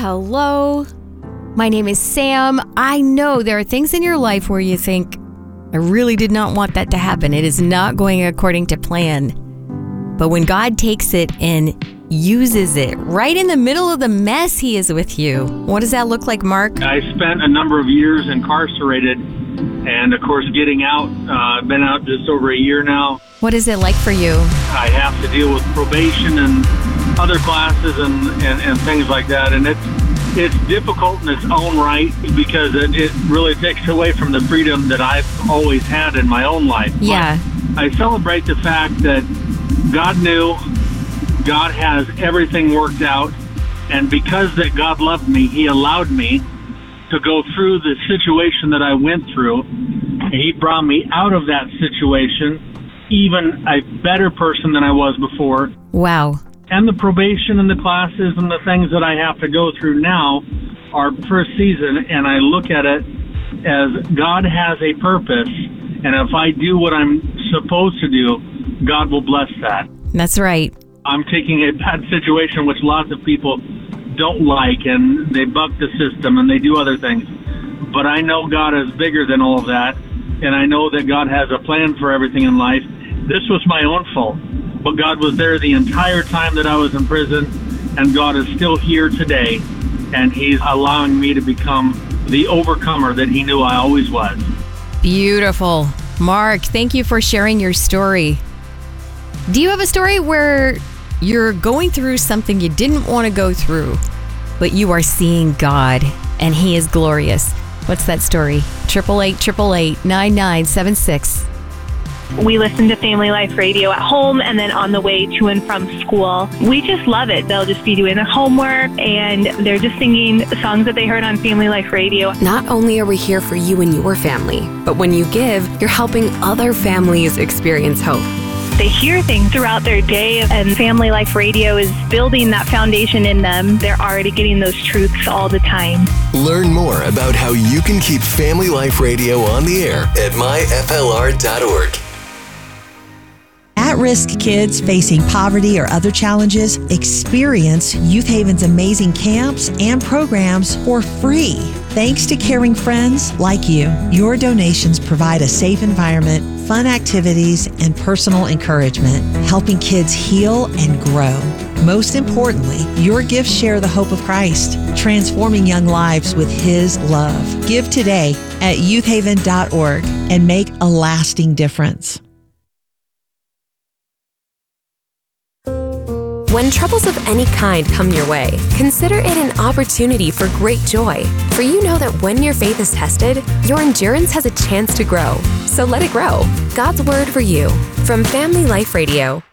Hello, my name is Sam. I know there are things in your life where you think, I really did not want that to happen. It is not going according to plan. But when God takes it and uses it right in the middle of the mess, He is with you. What does that look like, Mark? I spent a number of years incarcerated, and of course getting out, I've been out just over a year now. What is it like for you? I have to deal with probation and other classes and things like that, and it's difficult in its own right because it really takes away from the freedom that I've always had in my own life. Yeah. But I celebrate the fact that God knew, God has everything worked out, and because that God loved me, He allowed me to go through the situation that I went through, and He brought me out of that situation even a better person than I was before. Wow. And the probation and the classes and the things that I have to go through now are for a season, and I look at it as God has a purpose, and if I do what I'm supposed to do, God will bless that. That's right. I'm taking a bad situation which lots of people don't like, and they buck the system and they do other things. But I know God is bigger than all of that, and I know that God has a plan for everything in life. This was my own fault, but God was there the entire time that I was in prison, and God is still here today, and He's allowing me to become the overcomer that He knew I always was. Beautiful. Mark, thank you for sharing your story. Do you have a story where you're going through something you didn't want to go through, but you are seeing God and He is glorious? What's that story? 888-888-9976. We listen to Family Life Radio at home and then on the way to and from school. We just love it. They'll just be doing their homework and they're just singing songs that they heard on Family Life Radio. Not only are we here for you and your family, but when you give, you're helping other families experience hope. They hear things throughout their day, and Family Life Radio is building that foundation in them. They're already getting those truths all the time. Learn more about how you can keep Family Life Radio on the air at myflr.org. At-risk kids facing poverty or other challenges experience Youth Haven's amazing camps and programs for free. Thanks to caring friends like you, your donations provide a safe environment, fun activities, and personal encouragement, helping kids heal and grow. Most importantly, your gifts share the hope of Christ, transforming young lives with His love. Give today at youthhaven.org and make a lasting difference. When troubles of any kind come your way, consider it an opportunity for great joy. For you know that when your faith is tested, your endurance has a chance to grow. So let it grow. God's word for you from Family Life Radio.